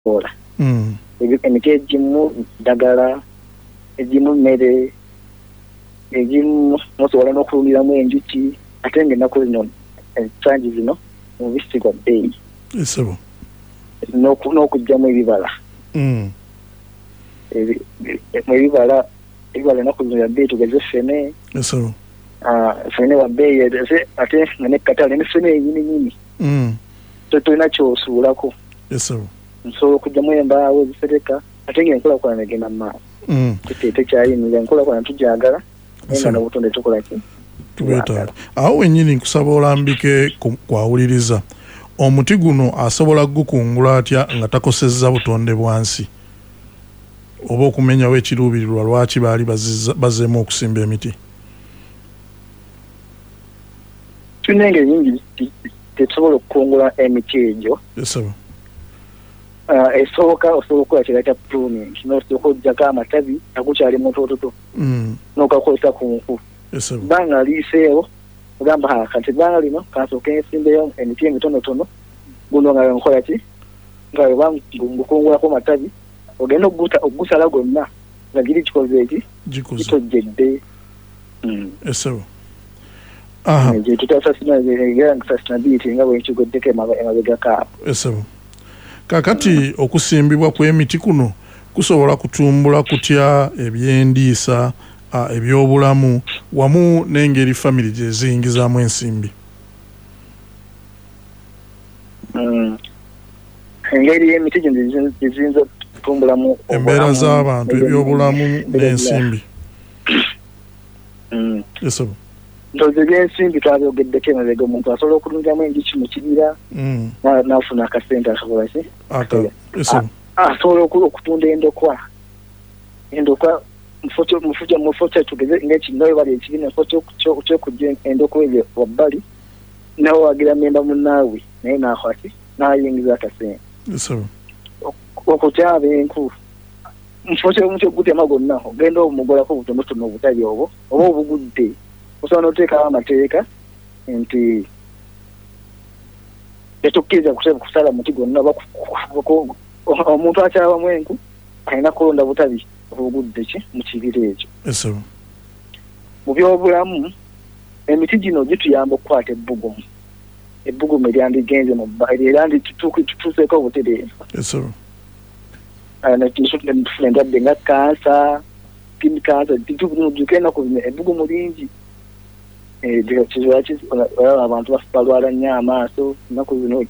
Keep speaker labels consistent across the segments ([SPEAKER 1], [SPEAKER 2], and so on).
[SPEAKER 1] ora emiti egimu ddagala egimu mmere egimu musobola n'okulundiramu enjuki ate ng'ennaku zino ensangi zino omubisi gwa bbeeyi
[SPEAKER 2] esebo
[SPEAKER 1] n'okugyamu ebibala ebibala ennaku zino ya bbeeyi tugeze ffene
[SPEAKER 2] esebo
[SPEAKER 1] ffene wa bbeeyi ate nga nekkatale ne ffene enyininyini tolina kyosuulako
[SPEAKER 2] esebo
[SPEAKER 1] nsobola okugyamu embaawo zisereka ate ng'enkulakulana egenda mu maaso tekyayinira enkulakulana tujagala naye nga n'obutonde tukola ki
[SPEAKER 2] tubwetaaga awo wennyini nkusaba olambike kwawuliriza omuti guno asobola gukungula atya nga takosezza butonde bwansi oba okumenyawo ekiruubirirwa lwaki baali bazeemu okusimba emiti
[SPEAKER 1] tulina engeri nyingi tetusobola okukungula emiti egyo
[SPEAKER 2] esebo
[SPEAKER 1] esooka osobola okukola kirayita pruning nosooka oggyako amatabi agukyali mutototo n'okakozesa ku nku bbanga liiseewo ogamba kati ebbanga lino kansooka ensimbeyo emiti emitonotono guno nga nkola ki nga weba ngukungulako matabi ogenda ogusala gonna nga giri kikoze eki gitojjedde
[SPEAKER 2] esebo
[SPEAKER 1] sustainability nga bwekigoddeko emabega kaabo
[SPEAKER 2] esebo kakati okusimbibwa kw'emiti kuno kusobola kutumbula kutya ebyendiisa ebyobulamu wamu n'engeri famire gye ziyingizaamu ensimbi
[SPEAKER 1] engeri y'emiti gino giziyinza okutumbulamu
[SPEAKER 2] embeera z'abantu ebyobulamu n'ensimbi esebo
[SPEAKER 1] ndoze byensimbi twabyogeddeko emabega omuntu asobola okulundamu enjuki mu kibira n'afuna akasente akakola ki asobola okutunda endokwa mufo kyetugeze ng'ekinawe bali ekibina mufo kyokujja endokwa ebyo wabbali nawe wagira memba munnaawe naye nakwaki n'ayingiza akasente okutyaba enku mufo kyogutema gonna ogenda omugolako obutonotono obutali obwo oba obugudde osobola n'oteekawo amateeka nti tetukkiriza kusala muti gwonna omuntu akyabamu enku alina kulonda butabi obugudde ki mu kibira ekyo mu byobulamu emiti gino gituyamba okukwata ebbugumu eryandigenze mu bbali era tutuuseeko obutereevu tufuna endwadde nga kansa tujuka ennaku zino ebbugumu lingi abantu balwala nnyo amaaso ennaku zino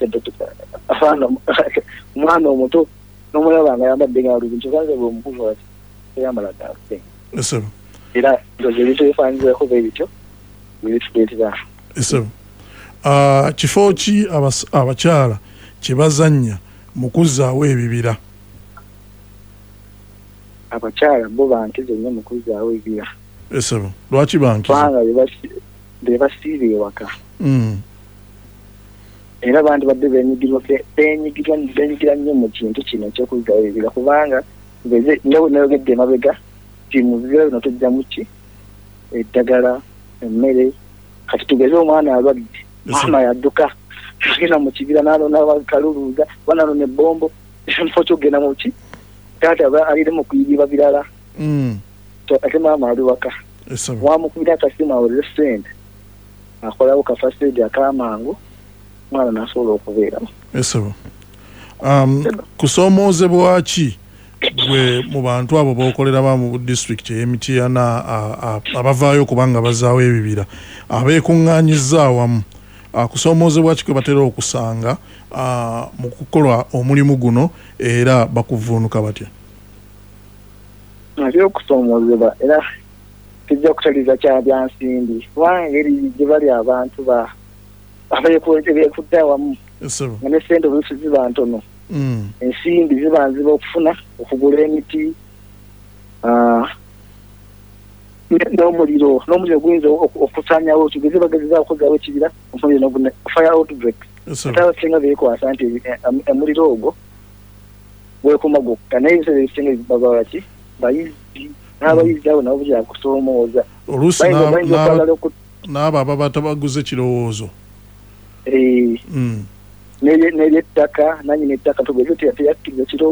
[SPEAKER 1] omwana omuto n'omulaba nga yambadde ngaaluzi nkikanze bweomukuvu ati eyambala gafe era ndoze ebitubifanyizeeko beebityo bebituleetera
[SPEAKER 2] kifo ki abakyala kye bazannya mu kuzzaawo ebibira
[SPEAKER 1] abakyala bo bankize nnyo mu kuzzaawo ebibira
[SPEAKER 2] lwaki bankize
[SPEAKER 1] kubanga bebasiiba ewaka era abantu badde benyigira nnyo mu kintu kino ekyokuzzaawo ebibira kubanga nga bwenayogedde emabega mu bibira bino tujjamu ki eddagala emmere kati tugeze omwana alwadde maama yadduka agenda mu kibira n'alonaakaluluuza banalona ebbombo mufo kyogenda mu ki taata alire mu kuyiribwa birala ate maama ali waka wamukubira akasimu awulire sente akolawo kafasidi akamangu mwana nasobola okubeeramu
[SPEAKER 2] kusoomoozebwa ki gwe mu bantu abo b'okolera mu disitulikiti ey'Emityana abavaayo kubanga bazaawo ebibira abeekuŋŋaanyizza awamu kusoomoozebwa ki kwe batera okusanga mu kukola omulimu guno era bakuvuunuka batya
[SPEAKER 1] ebyokusoomoozebwa era tujja kutaliza kya byansimbi kubanga engeri gye bali abantu beekudde awamu nga ne ssente oluusi ziba ntono ensimbi ziba nziba okufuna okugula emiti n'omuliro guyinza okusanyawo tugeze bagezeza okukozaawo ekibira fire outbreak ate abasinga beekwasa nti omuliro ogwo gwekuma gwokka naye ebiseera ebisinga babawa ki bayizi n'abayizi abo nabo byakusoomooza
[SPEAKER 2] oluusi n'abo ababa tabaguze kirowoozo
[SPEAKER 1] n'ebyettaka nanyini ettaka tugeze teyakkiriza kiro